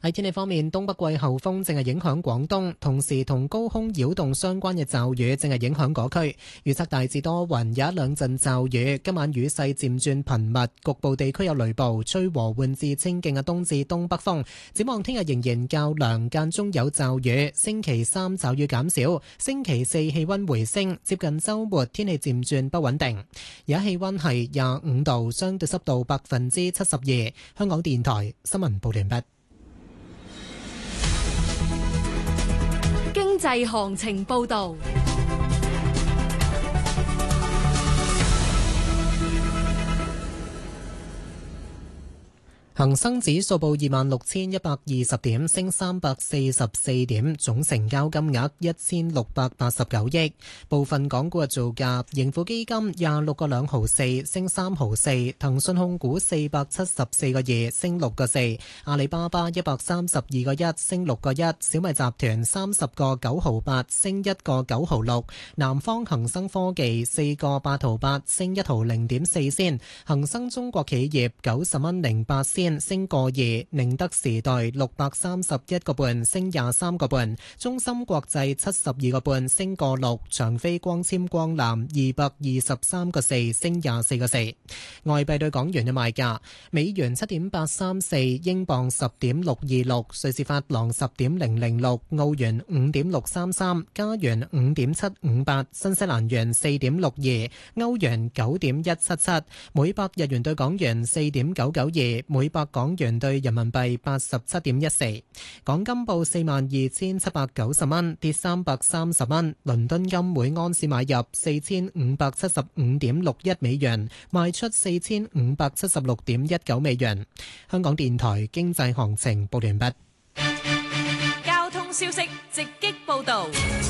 喺天氣方面，東北季候風正係影響廣東，同時同高空擾動相關嘅驟雨正係影響嗰區。預測大致多雲，有一兩陣驟雨。今晚雨勢漸轉頻密，局部地區有雷暴，吹和緩至清勁嘅東至東北風。展望聽日仍然較涼，間中有驟雨。星期三驟雨減少，星期四氣溫回升，接近週末天氣漸轉不穩定。而家氣溫係25度，相對濕度72%。香港電台新聞報完畢。 經濟行情報道。 恒生指數報26,120點，升344點，總成交金額1,689億。部分港股嘅造價：盈富基金26個2毫4，升3毫4；騰訊控股474個2，升6個4；阿里巴巴132個1，升6個1；小米集團30個9毫8，升1個9毫6；南方恒生科技4個8毫8，升1毫0.4仙；恒生中國企業90蚊08仙，升個2；寧德時代631個半，升23個半；中芯國際72個半，升個6；長飛光纖光纜223個4，升24個4。外幣對港元嘅賣價：美元7.834，英鎊10.626，瑞士法郎10.006，澳元5.633，加元5.758，新西蘭元4.62，歐元9.177，每百日元對港元4.992，每百港元對人民幣87.14。港金報42,790蚊，跌330蚊。倫敦金每安士買入4,575.61美元，賣出4,576.19美元。香港電台經濟行情報完畢。 交通消息直擊報道。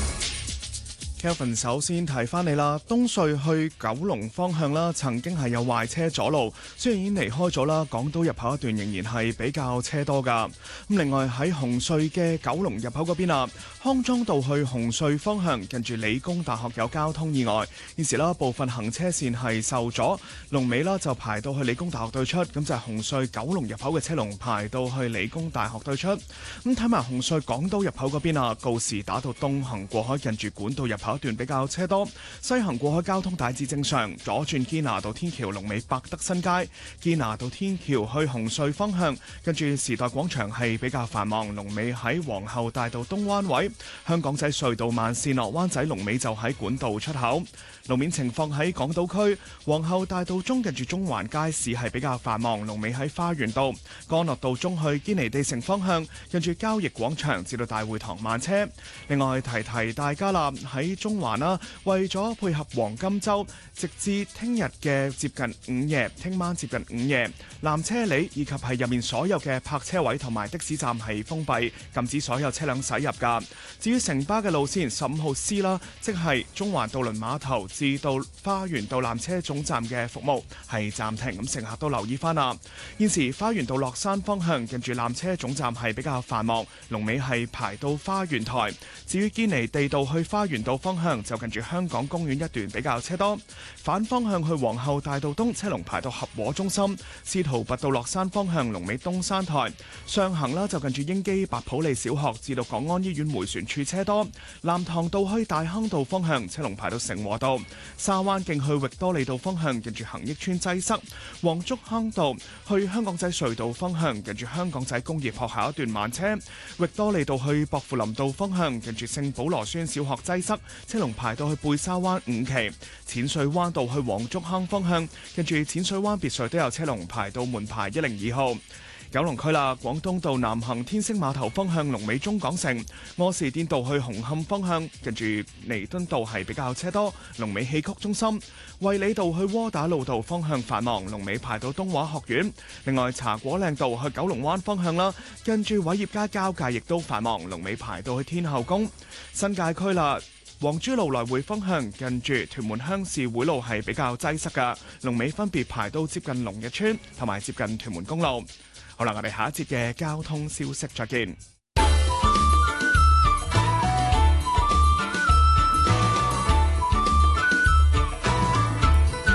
Kelvin 首先提翻你啦，東隧去九龍方向啦，曾經係有壞車阻路，雖然已經離開咗啦，港島入口一段仍然係比較車多噶。咁另外喺紅隧嘅九龍入口嗰邊啊，康莊道去紅隧方向，近住理工大學有交通意外，現時啦部分行車線係受阻，龍尾啦就排到去理工大學對出，咁就係紅隧九龍入口嘅車龍排到去理工大學對出。咁睇埋紅隧港島入口嗰邊啊，告士打道東行過海，近住管道入口一段比較車多，西行過海交通大致正常，左轉堅拿道天橋龍尾百德新街，堅拿道天橋去紅隧方向，跟住時代廣場係比較繁忙，龍尾喺皇后大道東彎位，香港仔隧道慢線落灣仔龍尾就喺管道出口。路面情況喺港島區皇后大道中近住中環街市係比較繁忙，龍尾喺花園道，干諾道中去堅尼地城方向，近住交易廣場至到大會堂慢車。另外提提大家啦，喺中環啦，為咗配合黃金週，直至聽日嘅接近午夜，聽晚接近午夜，纜車里以及係入面所有嘅泊車位同埋的士站係封閉，禁止所有車輛駛入㗎。至於城巴嘅路線15號 C 啦，即係中環渡輪碼頭至到花園道纜車總站嘅服務係暫停，咁乘客都留意翻啦。現時花園道落山方向近住纜車總站係比較繁忙，龍尾係排到花園台。至於堅尼地道去花園道方向就近住香港公園一段比較車多，反方向去皇后大道東車龍排到合和中心，司徒拔道落山方向龍尾東山台。上行啦就近住英基白普利小學至到港安醫院迴旋處車多，藍塘道去大坑道方向車龍排到成和道，沙灣徑去域多利道方向近住恒益邨擠塞，黃竹坑道去香港仔隧道方向近住香港仔工業學校一段慢車，域多利道去薄扶林道方向近住聖保羅孫小學擠塞，車龍排到去貝沙灣五期，淺水灣道去黃竹坑方向近住淺水灣別墅都有車龍排到門牌102號。九龍區啦，廣東道南行天星碼頭方向龍尾中港城，柯士甸道去紅磡方向近住彌敦道係比較車多，龍尾戲曲中心。衛理道去窩打老道方向繁忙，龍尾排到東華學院。另外茶果嶺道去九龍灣方向啦，近住偉業街交界亦都繁忙，龍尾排到去天后宮。新界區啦，黃珠路來回方向近住屯門鄉事會路係比較擠塞㗎，龍尾分別排到接近龍日村同埋接近屯門公路。好啦，我哋下一節嘅交通消息再見。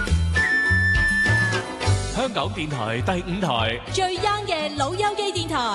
香港電台第5台最 young 嘅老友記電台。